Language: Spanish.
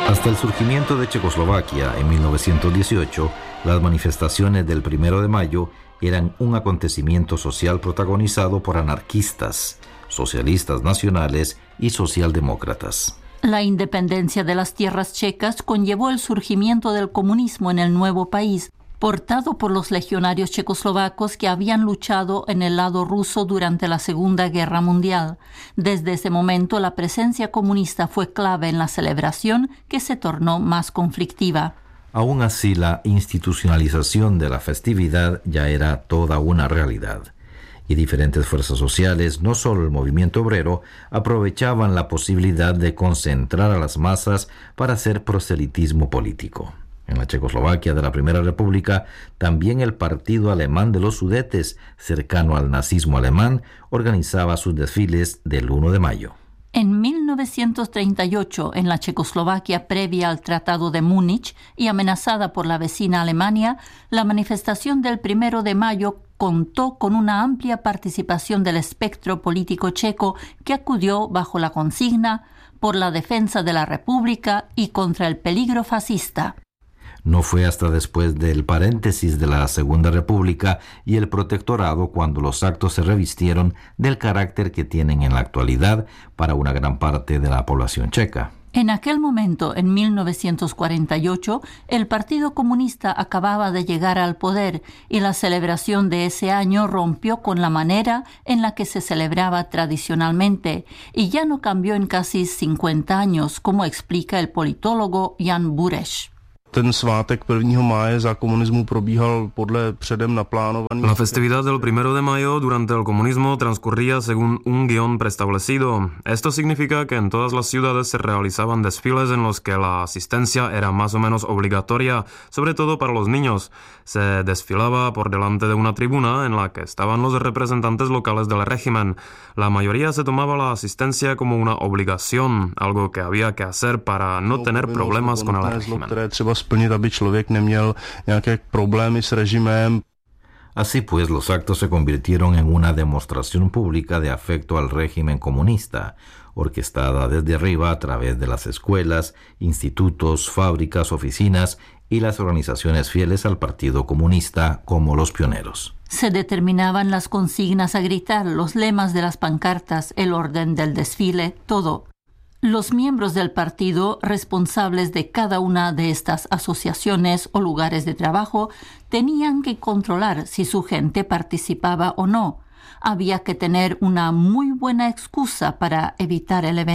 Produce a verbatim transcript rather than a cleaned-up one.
Hasta el surgimiento de Checoslovaquia en mil novecientos dieciocho, las manifestaciones del primero de mayo eran un acontecimiento social protagonizado por anarquistas, socialistas nacionales y socialdemócratas. La independencia de las tierras checas conllevó el surgimiento del comunismo en el nuevo país, portado por los legionarios checoslovacos que habían luchado en el lado ruso durante la Segunda Guerra Mundial. Desde ese momento, la presencia comunista fue clave en la celebración, que se tornó más conflictiva. Aún así, la institucionalización de la festividad ya era toda una realidad. Y diferentes fuerzas sociales, no solo el movimiento obrero, aprovechaban la posibilidad de concentrar a las masas para hacer proselitismo político. En la Checoslovaquia de la Primera República, también el Partido Alemán de los Sudetes, cercano al nazismo alemán, organizaba sus desfiles del primero de mayo. En mil novecientos treinta y ocho, en la Checoslovaquia previa al Tratado de Múnich y amenazada por la vecina Alemania, la manifestación del primero de mayo contó con una amplia participación del espectro político checo, que acudió bajo la consigna por la defensa de la República y contra el peligro fascista. No fue hasta después del paréntesis de la Segunda República y el protectorado cuando los actos se revistieron del carácter que tienen en la actualidad para una gran parte de la población checa. En aquel momento, en mil novecientos cuarenta y ocho, el Partido Comunista acababa de llegar al poder y la celebración de ese año rompió con la manera en la que se celebraba tradicionalmente y ya no cambió en casi cincuenta años, como explica el politólogo Jan Bureš. Ten svátek prvního máje za komunismu probíhal podle předem naplánovaných. La festividad del primero de mayo durante el comunismo transcurría según un guión preestablecido. Esto significa que en todas las ciudades se realizaban desfiles en los que la asistencia era más o menos obligatoria, sobre todo para los niños. Se desfilaba por delante de una tribuna en la que estaban los representantes locales del régimen. La mayoría se tomaba la asistencia como una obligación, algo que había que hacer para no tener problemas con el régimen. Splnit, aby člověk neměl nějaké problémy s režimem. Así pues, los actos se convirtieron en una demostración pública de afecto al régimen comunista, orquestada desde arriba a través de las escuelas, institutos, fábricas, oficinas y las organizaciones fieles al Partido Comunista, como los pioneros. Se determinaban las consignas a gritar, los lemas de las pancartas, el orden del desfile, todo. Los miembros del partido, responsables de cada una de estas asociaciones o lugares de trabajo, tenían que controlar si su gente participaba o no. Había que tener una muy buena excusa para evitar el evento.